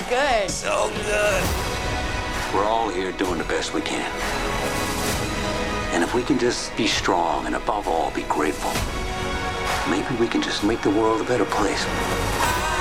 good. So good. We're all here doing the best we can. And if we can just be strong and above all be grateful, maybe we can just make the world a better place.